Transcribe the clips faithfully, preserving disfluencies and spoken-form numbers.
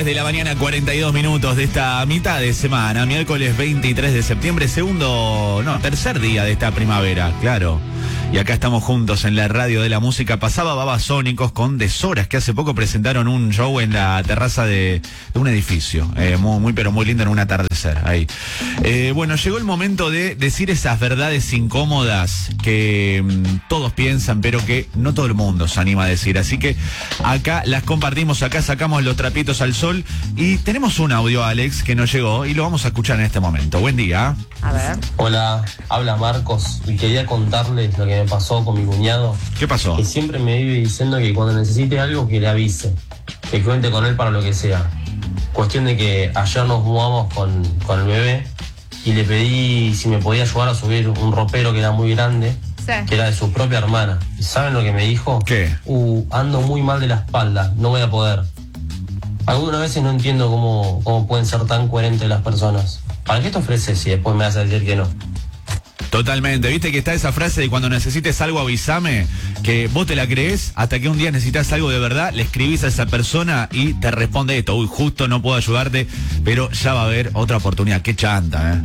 diez de la mañana, cuarenta y dos minutos de esta mitad de semana, miércoles veintitrés de septiembre, segundo, no, tercer día de esta primavera, claro. Y acá estamos juntos en la radio de la música. Pasaba Babasónicos con Deshoras, que hace poco presentaron un show en la terraza de, de un edificio. Eh, muy, muy, pero muy lindo en un atardecer, ahí. Eh, bueno, llegó el momento de decir esas verdades incómodas que mmm, todos piensan, pero que no todo el mundo se anima a decir. Así que acá las compartimos, acá sacamos los trapitos al sol. Y tenemos un audio, Alex, que nos llegó y lo vamos a escuchar en este momento. Buen día. A ver. Hola, habla Marcos y quería contarles lo que me pasó con mi cuñado. ¿Qué pasó? Que siempre me vive diciendo que cuando necesite algo que le avise, que cuente con él para lo que sea. Cuestión de que ayer nos mudamos con, con el bebé y le pedí si me podía ayudar a subir un ropero que era muy grande, Sí. que era de su propia hermana. ¿Y saben lo que me dijo? ¿Qué? Uh, ando muy mal de la espalda, no voy a poder. Algunas veces no entiendo cómo, cómo pueden ser tan coherentes las personas. ¿Para qué te ofreces si después me vas a decir que no? Totalmente, viste que está esa frase de cuando necesites algo avísame, que vos te la crees hasta que un día necesitas algo de verdad, le escribís a esa persona y te responde esto, uy, justo no puedo ayudarte, pero ya va a haber otra oportunidad. Qué chanta, ¿eh?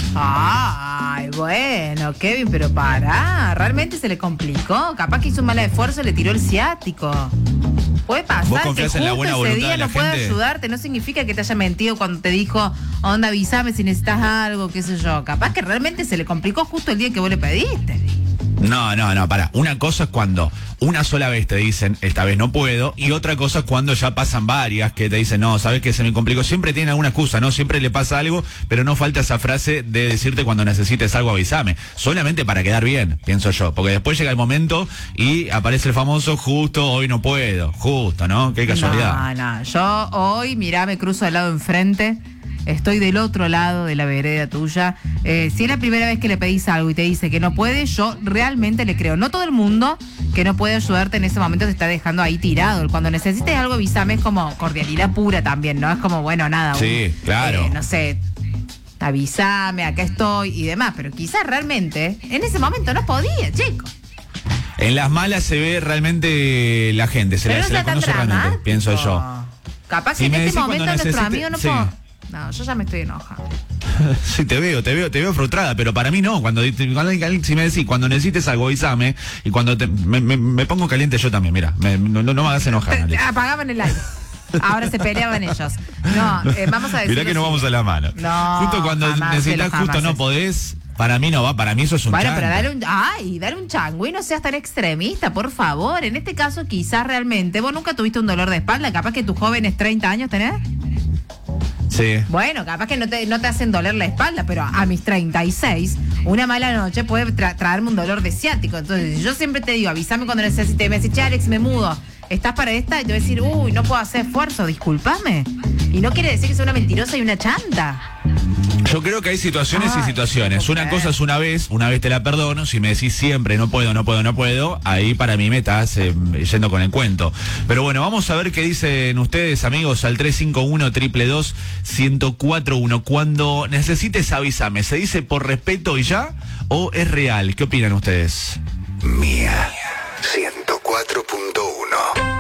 Ay, bueno, Kevin, pero pará, realmente se le complicó, capaz que hizo un mal esfuerzo y le tiró el ciático. Puede pasar. ¿Vos confiás que en la justo buena ese voluntad día de la no pueda gente? ayudarte, no significa que te haya mentido cuando te dijo, onda, avísame si necesitas algo, qué sé yo. Capaz que realmente se le complicó justo el día que vos le pediste. No, no, no, para. Una cosa es cuando una sola vez te dicen, esta vez no puedo, y otra cosa es cuando ya pasan varias que te dicen, no, sabes que se me complicó. Siempre tiene alguna excusa, ¿no? Siempre le pasa algo, pero no falta esa frase de decirte cuando necesites algo avísame. Solamente para quedar bien, pienso yo. Porque después llega el momento y aparece el famoso justo, hoy no puedo. Justo, ¿no? Qué casualidad. No, no, yo hoy, mirá, me cruzo al lado enfrente. Estoy del otro lado de la vereda tuya. Eh, si es la primera vez que le pedís algo y te dice que no puede, yo realmente le creo. No todo el mundo que no puede ayudarte en ese momento te está dejando ahí tirado. Cuando necesites algo, avísame, es como cordialidad pura también, ¿no? Es como, bueno, nada. Sí, un, claro. Eh, no sé, avísame, acá estoy y demás. Pero quizás realmente en ese momento no podía, chico. En las malas se ve realmente la gente, se Pero la, no se la sea tan conoce realmente, dramático. pienso yo. Capaz que Si en me este decís momento cuando nuestro necesite- amigo no sí. puedo. No, yo ya me estoy enojando. Sí, te veo, te veo, te veo frustrada, pero para mí no. Cuando, cuando si me decís, cuando necesites algo, avísame, y cuando te, me, me, me pongo caliente yo también, mira, me, no, no me hagas enojar, Alex. Apagaban el aire. Ahora se peleaban ellos. No, eh, vamos a decir. Mirá que no vamos a la mano. No, justo cuando jamás, necesitas, pero justo jamás no es. podés, para mí no va, para mí eso es un Bueno, chanta. pero dale un. Ay, dale un changüí, no seas tan extremista, por favor. En este caso, quizás realmente. ¿Vos nunca tuviste un dolor de espalda? Capaz que tus jóvenes treinta años tenés. Sí. Bueno, capaz que no te, no te hacen doler la espalda, pero a mis treinta y seis, una mala noche puede tra- traerme un dolor de ciático. Entonces, yo siempre te digo, avísame cuando necesites. Me decís, che, Alex, me mudo. ¿Estás para esta? Y te voy a decir, uy, no puedo hacer esfuerzo, discúlpame. Y no quiere decir que sea una mentirosa y una chanta. Yo creo que hay situaciones Ay, y situaciones. okay. Una cosa es una vez, una vez te la perdono. Si me decís siempre no puedo, no puedo, no puedo, ahí para mí me estás eh, yendo con el cuento. Pero bueno, vamos a ver qué dicen ustedes, amigos, al tres cinco uno, dos dos dos, uno cero cuatro uno. Cuando necesites avísame, ¿se dice por respeto y ya? ¿O es real? ¿Qué opinan ustedes? Mía ciento cuatro punto uno.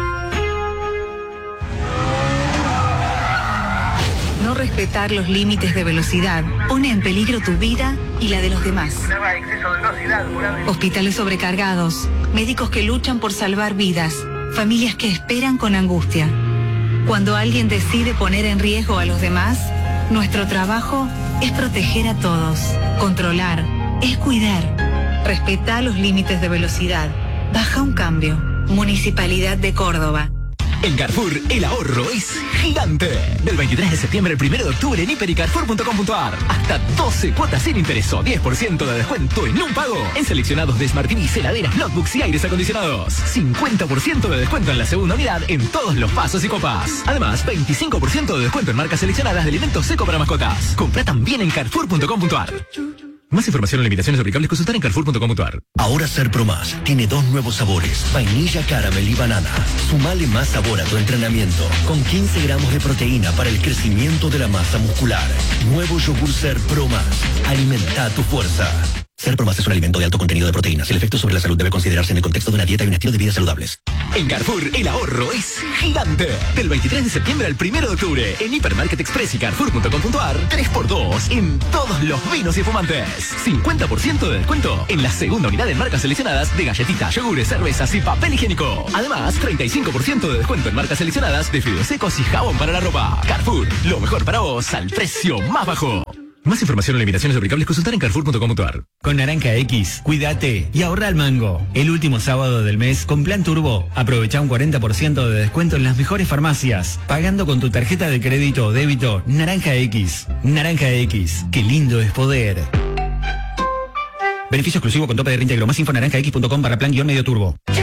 No respetar los límites de velocidad pone en peligro tu vida y la de los demás. Hospitales sobrecargados, médicos que luchan por salvar vidas, familias que esperan con angustia. Cuando alguien decide poner en riesgo a los demás, nuestro trabajo es proteger a todos. Controlar es cuidar. Respeta los límites de velocidad. Baja un cambio. Municipalidad de Córdoba. En Carrefour, el ahorro es gigante. Del veintitrés de septiembre al primero de octubre en hiper y carrefour punto com punto ar. Hasta doce cuotas sin interés o diez por ciento de descuento en un pago. En seleccionados de Smart T Vs, heladeras, notebooks y aires acondicionados. cincuenta por ciento de descuento en la segunda unidad en todos los pasos y copas. Además, veinticinco por ciento de descuento en marcas seleccionadas de alimentos seco para mascotas. Compra también en carrefour punto com punto ar. Más información o limitaciones aplicables, consultar en carrefour punto com punto ar. Ahora Ser Pro Más tiene dos nuevos sabores, vainilla, caramel y banana. Sumale más sabor a tu entrenamiento, con quince gramos de proteína para el crecimiento de la masa muscular. Nuevo yogur Ser Pro Más. Alimenta tu fuerza. Ser Pro Más es un alimento de alto contenido de proteínas. El efecto sobre la salud debe considerarse en el contexto de una dieta y un estilo de vida saludables. En Carrefour, el ahorro es gigante. Del veintitrés de septiembre al primero de octubre, en Hipermarket Express y Carrefour punto com punto ar, tres por dos en todos los vinos y espumantes. cincuenta por ciento de descuento en la segunda unidad en marcas seleccionadas de galletitas, yogures, cervezas y papel higiénico. Además, treinta y cinco por ciento de descuento en marcas seleccionadas de fideos secos y jabón para la ropa. Carrefour, lo mejor para vos al precio más bajo. Más información o limitaciones aplicables consultar en Carrefour punto com punto ar. Con Naranja X, cuídate y ahorra al mango. El último sábado del mes, con Plan Turbo, aprovecha un cuarenta por ciento de descuento en las mejores farmacias. Pagando con tu tarjeta de crédito o débito, Naranja X. Naranja X, qué lindo es poder. Beneficio exclusivo con tope de reintegro. Más info naranja x punto com barra plan guión medio turbo.